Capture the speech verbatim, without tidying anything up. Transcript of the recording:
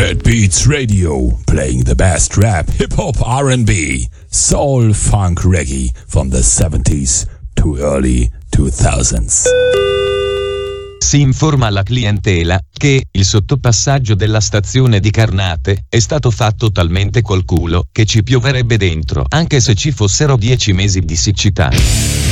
Bad Beats Radio, playing the best rap, hip-hop, R and B, soul, funk, reggae from the seventies to early two thousands. Si informa alla clientela che il sottopassaggio della stazione di Carnate è stato fatto talmente col culo che ci pioverebbe dentro anche se ci fossero dieci mesi di siccità.